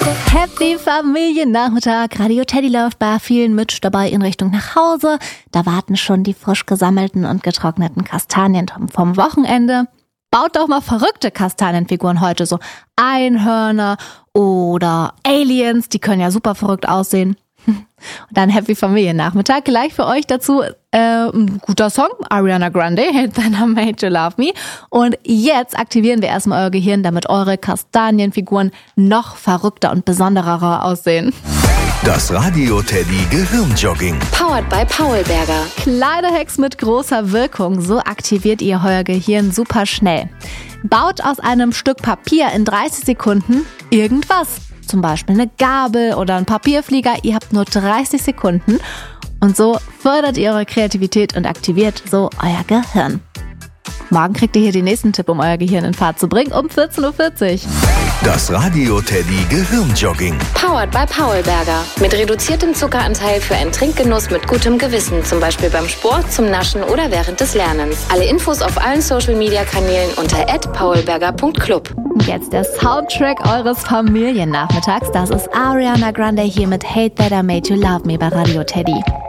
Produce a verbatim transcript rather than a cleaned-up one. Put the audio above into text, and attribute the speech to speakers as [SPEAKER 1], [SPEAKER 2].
[SPEAKER 1] Happy Familiennachmittag. Radio Teddy läuft bei vielen mit dabei in Richtung nach Hause. Da warten schon die frisch gesammelten und getrockneten Kastanien vom Wochenende. Baut doch mal verrückte Kastanienfiguren heute, so Einhörner oder Aliens, die können ja super verrückt aussehen. Und dann Happy Familiennachmittag. Gleich für euch dazu äh, ein guter Song, Ariana Grande, Hate That I Made You Love Me. Und jetzt aktivieren wir erstmal euer Gehirn, damit eure Kastanienfiguren noch verrückter und besonderer aussehen.
[SPEAKER 2] Das Radio Teddy Gehirnjogging.
[SPEAKER 3] Powered by Paulberger.
[SPEAKER 1] Kleine Hacks mit großer Wirkung. So aktiviert ihr euer Gehirn super schnell. Baut aus einem Stück Papier in dreißig Sekunden irgendwas. Zum Beispiel eine Gabel oder ein Papierflieger. Ihr habt nur dreißig Sekunden. Und so fördert ihr eure Kreativität und aktiviert so euer Gehirn. Morgen kriegt ihr hier den nächsten Tipp, um euer Gehirn in Fahrt zu bringen, um vierzehn Uhr vierzig.
[SPEAKER 2] Das Radio Teddy Gehirnjogging.
[SPEAKER 3] Powered by Paulberger. Mit reduziertem Zuckeranteil für einen Trinkgenuss mit gutem Gewissen. Zum Beispiel beim Sport, zum Naschen oder während des Lernens. Alle Infos auf allen Social-Media-Kanälen unter at paulberger punkt club.
[SPEAKER 1] Jetzt der Soundtrack eures Familiennachmittags. Das ist Ariana Grande hier mit Hate That I Made You Love Me bei Radio Teddy.